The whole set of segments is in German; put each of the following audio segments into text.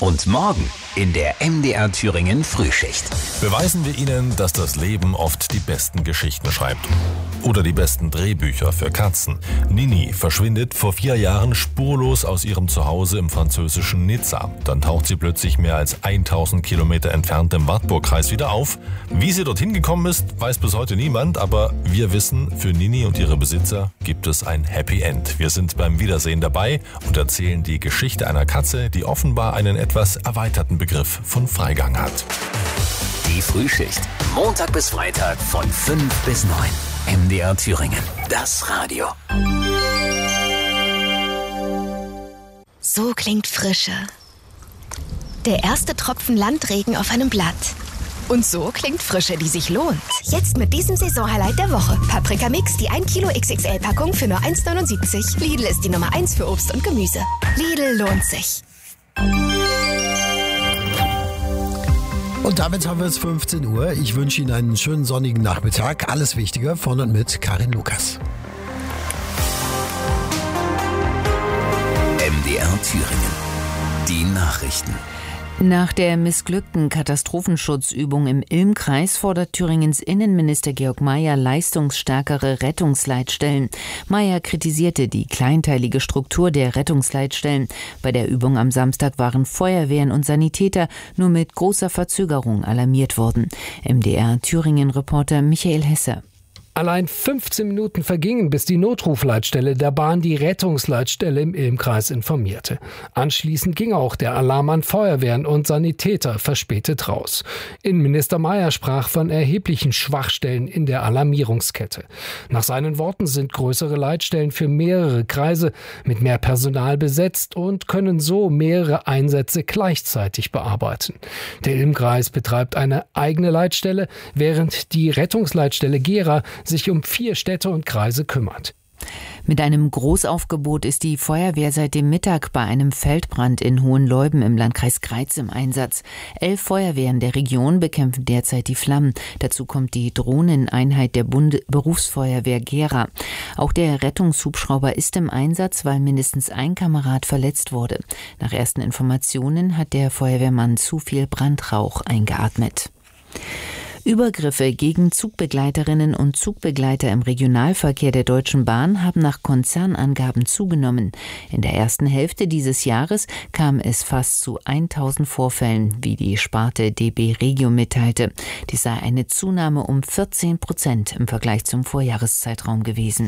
Und morgen in der MDR Thüringen Frühschicht. Beweisen wir Ihnen, dass das Leben oft die besten Geschichten schreibt. Oder die besten Drehbücher für Katzen. Nini verschwindet vor 4 Jahren spurlos aus ihrem Zuhause im französischen Nizza. Dann taucht sie plötzlich mehr als 1000 Kilometer entfernt im Wartburgkreis wieder auf. Wie sie dorthin gekommen ist, weiß bis heute niemand. Aber wir wissen, für Nini und ihre Besitzer gibt es ein Happy End. Wir sind beim Wiedersehen dabei und erzählen die Geschichte einer Katze, die offenbar einen etwas erweiterten Begriff von Freigang hat. Die Frühschicht. Montag bis Freitag von 5 bis 9. MDR Thüringen. Das Radio. So klingt Frische. Der erste Tropfen Landregen auf einem Blatt. Und so klingt Frische, die sich lohnt. Jetzt mit diesem Saisonhighlight der Woche. Paprika Mix, die 1 Kilo XXL-Packung für nur 1,79. Lidl ist die Nummer 1 für Obst und Gemüse. Lidl lohnt sich. Und damit haben wir es 15 Uhr. Ich wünsche Ihnen einen schönen sonnigen Nachmittag. Alles Wichtige von und mit Karin Lukas. MDR Thüringen. Die Nachrichten. Nach der missglückten Katastrophenschutzübung im Ilm-Kreis fordert Thüringens Innenminister Georg Mayer leistungsstärkere Rettungsleitstellen. Mayer kritisierte die kleinteilige Struktur der Rettungsleitstellen. Bei der Übung am Samstag waren Feuerwehren und Sanitäter nur mit großer Verzögerung alarmiert worden. MDR Thüringen-Reporter Michael Hesse. Allein 15 Minuten vergingen, bis die Notrufleitstelle der Bahn die Rettungsleitstelle im Ilm-Kreis informierte. Anschließend ging auch der Alarm an Feuerwehren und Sanitäter verspätet raus. Innenminister Mayer sprach von erheblichen Schwachstellen in der Alarmierungskette. Nach seinen Worten sind größere Leitstellen für mehrere Kreise mit mehr Personal besetzt und können so mehrere Einsätze gleichzeitig bearbeiten. Der Ilm-Kreis betreibt eine eigene Leitstelle, während die Rettungsleitstelle Gera sich um 4 Städte und Kreise kümmert. Mit einem Großaufgebot ist die Feuerwehr seit dem Mittag bei einem Feldbrand in Hohenleuben im Landkreis Greiz im Einsatz. 11 Feuerwehren der Region bekämpfen derzeit die Flammen. Dazu kommt die Drohneneinheit der Berufsfeuerwehr Gera. Auch der Rettungshubschrauber ist im Einsatz, weil mindestens ein Kamerad verletzt wurde. Nach ersten Informationen hat der Feuerwehrmann zu viel Brandrauch eingeatmet. Übergriffe gegen Zugbegleiterinnen und Zugbegleiter im Regionalverkehr der Deutschen Bahn haben nach Konzernangaben zugenommen. In der ersten Hälfte dieses Jahres kam es fast zu 1000 Vorfällen, wie die Sparte DB Regio mitteilte. Dies sei eine Zunahme um 14% im Vergleich zum Vorjahreszeitraum gewesen.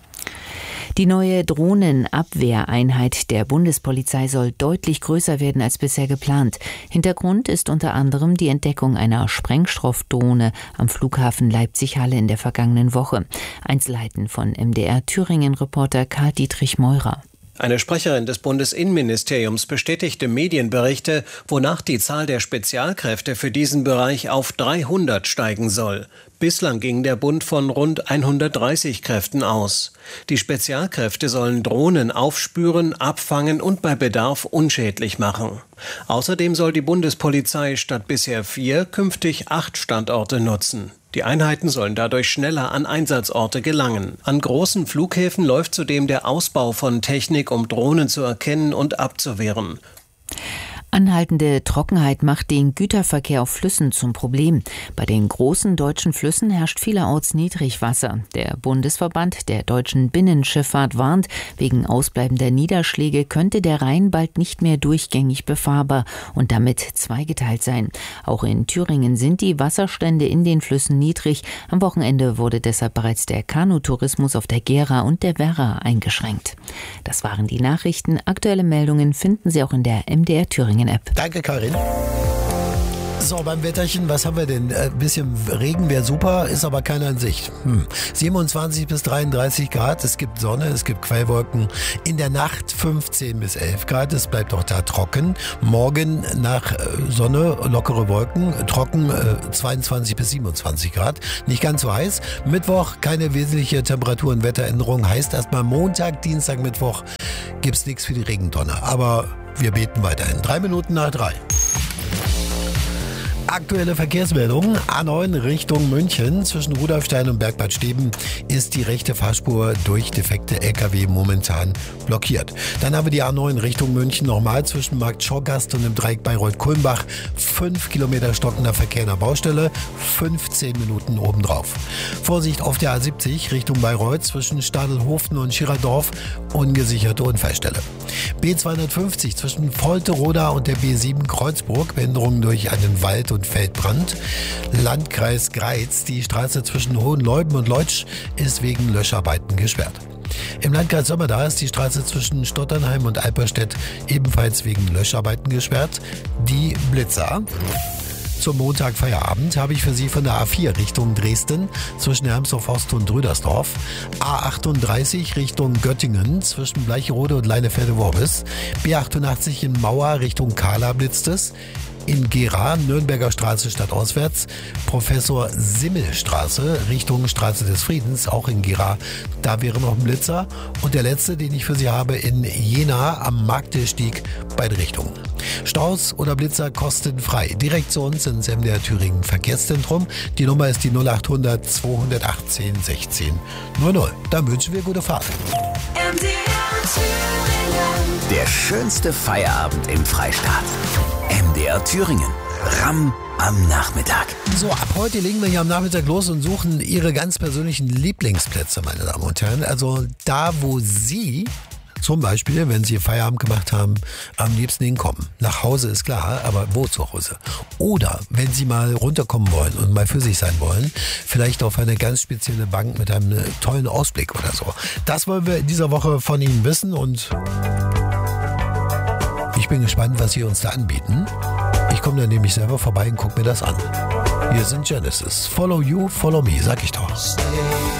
Die neue Drohnenabwehreinheit der Bundespolizei soll deutlich größer werden als bisher geplant. Hintergrund ist unter anderem die Entdeckung einer Sprengstoffdrohne am Flughafen Leipzig-Halle in der vergangenen Woche. Einzelheiten von MDR Thüringen-Reporter Karl-Dietrich Meurer. Eine Sprecherin des Bundesinnenministeriums bestätigte Medienberichte, wonach die Zahl der Spezialkräfte für diesen Bereich auf 300 steigen soll. Bislang ging der Bund von rund 130 Kräften aus. Die Spezialkräfte sollen Drohnen aufspüren, abfangen und bei Bedarf unschädlich machen. Außerdem soll die Bundespolizei statt bisher 4 künftig 8 Standorte nutzen. Die Einheiten sollen dadurch schneller an Einsatzorte gelangen. An großen Flughäfen läuft zudem der Ausbau von Technik, um Drohnen zu erkennen und abzuwehren. Anhaltende Trockenheit macht den Güterverkehr auf Flüssen zum Problem. Bei den großen deutschen Flüssen herrscht vielerorts Niedrigwasser. Der Bundesverband der deutschen Binnenschifffahrt warnt, wegen ausbleibender Niederschläge könnte der Rhein bald nicht mehr durchgängig befahrbar und damit zweigeteilt sein. Auch in Thüringen sind die Wasserstände in den Flüssen niedrig. Am Wochenende wurde deshalb bereits der Kanutourismus auf der Gera und der Werra eingeschränkt. Das waren die Nachrichten. Aktuelle Meldungen finden Sie auch in der MDR Thüringen App. Danke, Karin. So, beim Wetterchen, was haben wir denn? Ein bisschen Regen wäre super, ist aber keiner in Sicht. 27 bis 33 Grad, es gibt Sonne, es gibt Quellwolken. In der Nacht 15 bis 11 Grad, es bleibt auch da trocken. Morgen nach Sonne, lockere Wolken, trocken 22 bis 27 Grad. Nicht ganz so heiß. Mittwoch keine wesentliche Temperatur- und Wetteränderung. Heißt erstmal Montag, Dienstag, Mittwoch gibt's nichts für die Regentonne. Aber wir beten weiterhin. 3 Minuten nach 3. Aktuelle Verkehrsmeldung. A9 Richtung München. Zwischen Rudolfstein und Bergbad Steben ist die rechte Fahrspur durch defekte LKW momentan blockiert. Dann haben wir die A9 Richtung München nochmal zwischen Markt Schorgast und dem Dreieck Bayreuth-Kulmbach. 5 Kilometer stockender Verkehr in der Baustelle, 15 Minuten obendrauf. Vorsicht auf der A70 Richtung Bayreuth zwischen Stadelhofen und Schirerdorf. Ungesicherte Unfallstelle. B250 zwischen Volteroda und der B7 Kreuzburg. Behinderung durch einen Wald- und Feldbrand. Landkreis Greiz. Die Straße zwischen Hohenleuben und Leutsch ist wegen Löscharbeiten gesperrt. Im Landkreis Sömmerda ist die Straße zwischen Stotternheim und Alperstedt ebenfalls wegen Löscharbeiten gesperrt. Die Blitzer. Zum Montag Feierabend habe ich für Sie von der A4 Richtung Dresden zwischen Hermsdorf-Ost und Rüdersdorf, A38 Richtung Göttingen zwischen Bleicherode und Leinefelde-Worbis, B88 in Mauer Richtung Kahla blitzt es, in Gera, Nürnberger Straße stadtauswärts, Professor Simmel-Straße Richtung Straße des Friedens, auch in Gera, da wäre noch ein Blitzer. Und der letzte, den ich für Sie habe, in Jena am Marktestieg, beide Richtungen. Staus oder Blitzer kostenfrei. Direkt zu uns ins MDR Thüringen Verkehrszentrum. Die Nummer ist die 0800 218 16 00. Dann wünschen wir gute Fahrt. Der schönste Feierabend im Freistaat. MDR Thüringen. Ramm am Nachmittag. So, ab heute legen wir hier am Nachmittag los und suchen Ihre ganz persönlichen Lieblingsplätze, meine Damen und Herren. Also da, wo Sie zum Beispiel, wenn Sie Feierabend gemacht haben, am liebsten hinkommen. Nach Hause ist klar, aber wo zu Hause? Oder wenn Sie mal runterkommen wollen und mal für sich sein wollen, vielleicht auf eine ganz spezielle Bank mit einem tollen Ausblick oder so. Das wollen wir in dieser Woche von Ihnen wissen und ich bin gespannt, was Sie uns da anbieten. Ich komme dann nämlich selber vorbei und gucke mir das an. Wir sind Genesis. Follow you, follow me, sag ich doch.